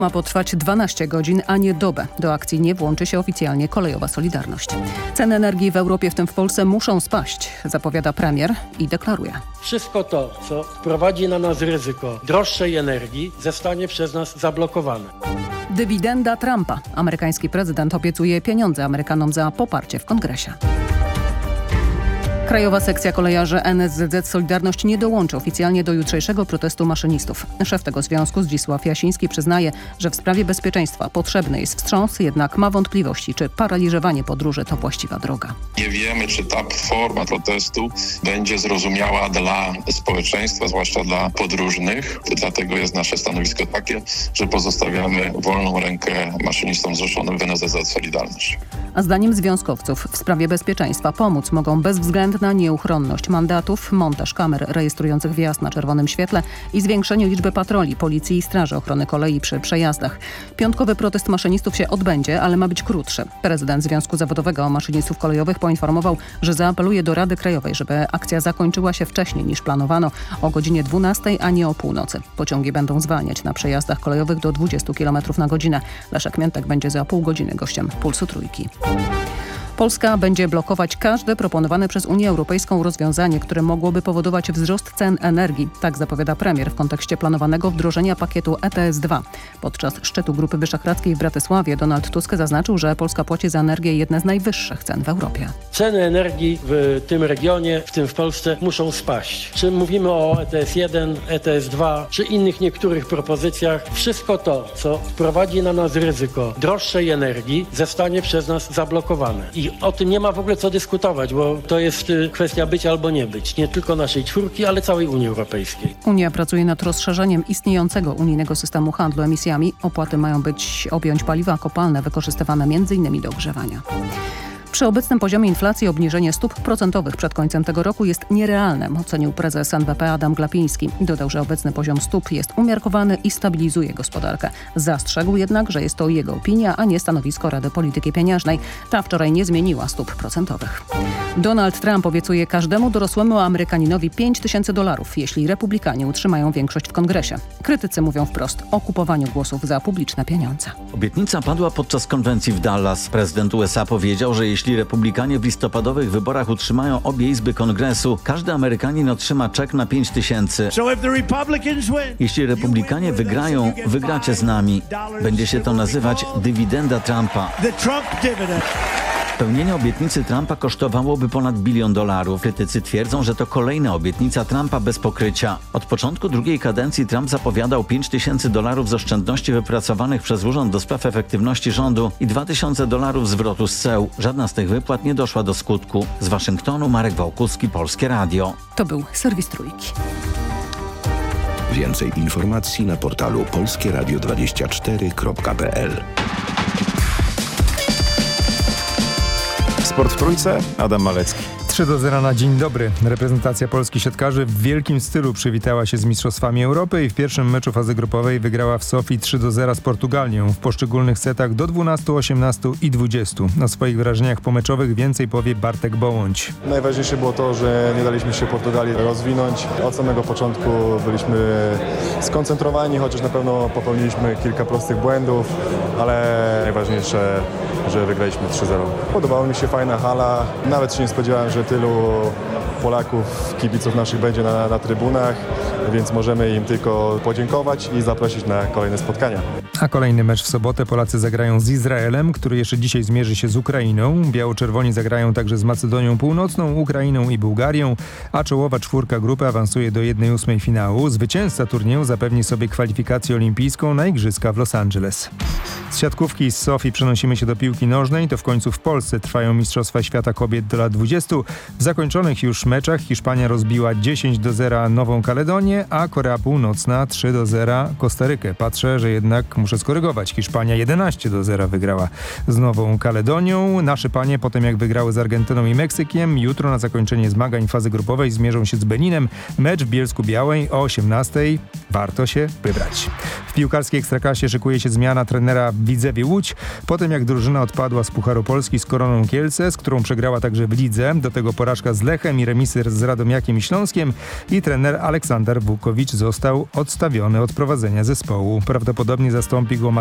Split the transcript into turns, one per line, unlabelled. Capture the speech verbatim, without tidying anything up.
Ma potrwać dwanaście godzin, a nie dobę. Do akcji nie włączy się oficjalnie kolejowa Solidarność. Ceny energii w Europie, w tym w Polsce, muszą spaść, zapowiada premier i deklaruje.
Wszystko to, co wprowadzi na nas ryzyko droższej energii, zostanie przez nas zablokowane.
Dywidenda Trumpa. Amerykański prezydent obiecuje pieniądze Amerykanom za poparcie w kongresie. Krajowa sekcja kolejarzy N S Z Z Solidarność nie dołączy oficjalnie do jutrzejszego protestu maszynistów. Szef tego związku Zdzisław Jasiński przyznaje, że w sprawie bezpieczeństwa potrzebny jest wstrząs, jednak ma wątpliwości, czy paraliżowanie podróży to właściwa droga.
Nie wiemy, czy ta forma protestu będzie zrozumiała dla społeczeństwa, zwłaszcza dla podróżnych. Dlatego jest nasze stanowisko takie, że pozostawiamy wolną rękę maszynistom zrzeszonym w N S Z Z Solidarność.
A zdaniem związkowców w sprawie bezpieczeństwa pomóc mogą bezwzględna nieuchronność mandatów, montaż kamer rejestrujących wjazd na czerwonym świetle i zwiększenie liczby patroli Policji i Straży Ochrony Kolei przy przejazdach. Piątkowy protest maszynistów się odbędzie, ale ma być krótszy. Prezydent Związku Zawodowego Maszynistów Kolejowych poinformował, że zaapeluje do Rady Krajowej, żeby akcja zakończyła się wcześniej niż planowano, o godzinie dwunastej, a nie o północy. Pociągi będą zwalniać na przejazdach kolejowych do dwudziestu kilometrów na godzinę. Leszek Miętek będzie za pół godziny gościem Pulsu Trójki. Polska będzie blokować każde proponowane przez Unię Europejską rozwiązanie, które mogłoby powodować wzrost cen energii. Tak zapowiada premier w kontekście planowanego wdrożenia pakietu E T S dwa. Podczas szczytu Grupy Wyszehradzkiej w Bratysławie Donald Tusk zaznaczył, że Polska płaci za energię jedne z najwyższych cen w Europie.
Ceny energii w tym regionie, w tym w Polsce, muszą spaść. Czy mówimy o E T S jeden, E T S dwa, czy innych niektórych propozycjach, wszystko to, co wprowadzi na nas ryzyko droższej energii, zostanie przez nas zablokowane. I o tym nie ma w ogóle co dyskutować, bo to jest kwestia być albo nie być. Nie tylko naszej czwórki, ale całej Unii Europejskiej.
Unia pracuje nad rozszerzeniem istniejącego unijnego systemu handlu emisjami. Opłaty mają być objąć paliwa kopalne wykorzystywane między innymi do ogrzewania. Przy obecnym poziomie inflacji obniżenie stóp procentowych przed końcem tego roku jest nierealne, ocenił prezes N B P Adam Glapiński. Dodał, że obecny poziom stóp jest umiarkowany i stabilizuje gospodarkę. Zastrzegł jednak, że jest to jego opinia, a nie stanowisko Rady Polityki Pieniężnej. Ta wczoraj nie zmieniła stóp procentowych. Donald Trump obiecuje każdemu dorosłemu Amerykaninowi pięć tysięcy dolarów, jeśli republikanie utrzymają większość w kongresie. Krytycy mówią wprost o kupowaniu głosów za publiczne pieniądze.
Obietnica padła podczas konwencji w Dallas. Prezydent U S A powiedział, że jeśli republikanie w listopadowych wyborach utrzymają obie izby kongresu, każdy Amerykanin otrzyma czek na pięć tysięcy. Jeśli republikanie wygrają, wygracie z nami. Będzie się to nazywać dywidenda Trumpa. Spełnienie obietnicy Trumpa kosztowałoby ponad bilion dolarów. Krytycy twierdzą, że to kolejna obietnica Trumpa bez pokrycia. Od początku drugiej kadencji Trump zapowiadał pięć tysięcy dolarów z oszczędności wypracowanych przez Urząd do Spraw Efektywności Rządu i dwa tysiące dolarów zwrotu z ceł. Żadna z tych wypłat nie doszła do skutku. Z Waszyngtonu Marek Wałkuski, Polskie Radio.
To był serwis Trójki.
Więcej informacji na portalu polskie radio dwadzieścia cztery kropka p l.
Sport w Trójce, Adam Malecki.
trzy do zera na dzień dobry. Reprezentacja Polski siatkarzy w wielkim stylu przywitała się z Mistrzostwami Europy i w pierwszym meczu fazy grupowej wygrała w Sofii trzy do zera z Portugalią w poszczególnych setach do dwunastu, osiemnastu i dwudziestu. O swoich wrażeniach pomeczowych więcej powie Bartek Bołądź.
Najważniejsze było to, że nie daliśmy się Portugalii rozwinąć. Od samego początku byliśmy skoncentrowani, chociaż na pewno popełniliśmy kilka prostych błędów, ale najważniejsze, że wygraliśmy trzy zero. Podobała mi się fajna hala. Nawet się nie spodziewałem, że tylu Polaków, kibiców naszych będzie na, na trybunach, więc możemy im tylko podziękować i zaprosić na kolejne spotkania.
A kolejny mecz w sobotę Polacy zagrają z Izraelem, który jeszcze dzisiaj zmierzy się z Ukrainą. Biało-czerwoni zagrają także z Macedonią Północną, Ukrainą i Bułgarią, a czołowa czwórka grupy awansuje do jednej ósmej finału. Zwycięzca turnieju zapewni sobie kwalifikację olimpijską na Igrzyska w Los Angeles. Z siatkówki z Sofii przenosimy się do piłki nożnej. To w końcu w Polsce trwają Mistrzostwa Świata Kobiet do lat dwudziestu. W zakończonych już meczach Hiszpania rozbiła dziesięć do zera Nową Kaledonię, a Korea Północna trzy do zera Kostarykę. Patrzę, że jednak muszę skorygować. Hiszpania jedenaście do zera wygrała z Nową Kaledonią. Nasze panie, potem jak wygrały z Argentyną i Meksykiem, jutro na zakończenie zmagań fazy grupowej zmierzą się z Beninem. Mecz w Bielsku-Białej o osiemnastej. Warto się wybrać. W piłkarskiej Ekstraklasie szykuje się zmiana trenera w Widzewie Łódź. Potem jak drużyna odpadła z Pucharu Polski z Koroną Kielce, z którą przegrała także w lidze. Do tego porażka z Lechem i remisy z Radomiakiem i Śląskiem. I trener Aleksander Wukowicz został odstawiony od prowadzenia zespołu. Prawdopodobnie zastąpi go